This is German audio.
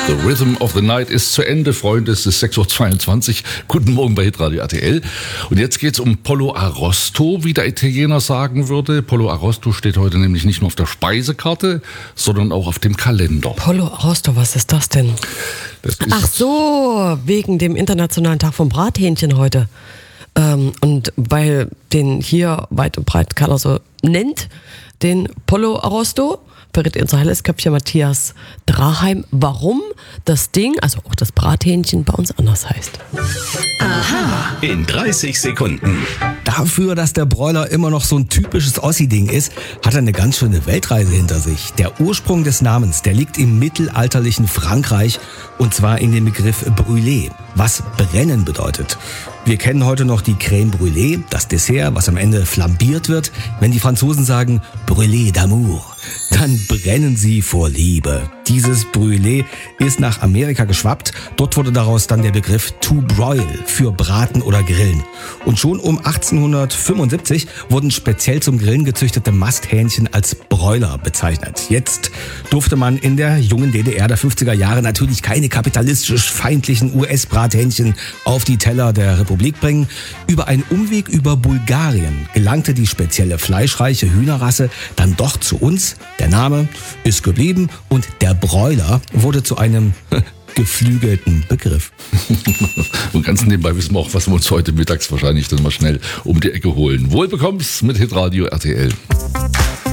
The Rhythm of the Night ist zu Ende, Freunde. Es ist 6.22 Uhr. Guten Morgen bei Hitradio RTL. Und jetzt geht's um Pollo Arrosto, wie der Italiener sagen würde. Pollo Arrosto steht heute nämlich nicht nur auf der Speisekarte, sondern auch auf dem Kalender. Pollo Arrosto, was ist das denn? Ach so, wegen dem Internationalen Tag vom Brathähnchen heute. Und weil den hier weit und breit keiner so nennt, den Pollo Arrosto, verrät unser helles Köpfchen Matthias Draheim, warum das Ding, also auch das Brathähnchen, bei uns anders heißt. Aha, in 30 Sekunden. Dafür, dass der Broiler immer noch so ein typisches Ossi-Ding ist, hat er eine ganz schöne Weltreise hinter sich. Der Ursprung des Namens, der liegt im mittelalterlichen Frankreich, und zwar in dem Begriff Brûlé, was brennen bedeutet. Wir kennen heute noch die Crème Brûlée, das Dessert, was am Ende flambiert wird. Wenn die Franzosen sagen Brûlé d'amour, dann brennen sie vor Liebe. Dieses Brûlé ist nach Amerika geschwappt. Dort wurde daraus dann der Begriff to broil für Braten oder Grillen. Und schon um 1875 wurden speziell zum Grillen gezüchtete Masthähnchen als Broiler bezeichnet. Jetzt durfte man in der jungen DDR der 50er Jahre natürlich keine kapitalistisch feindlichen US-Brathähnchen auf die Teller der Republik bringen. Über einen Umweg über Bulgarien gelangte die spezielle fleischreiche Hühnerrasse dann doch zu uns. Der Name ist geblieben und der Broiler wurde zu einem geflügelten Begriff. Und ganz nebenbei wissen wir auch, was wir uns heute mittags wahrscheinlich dann mal schnell um die Ecke holen. Wohlbekomm's mit Hitradio RTL.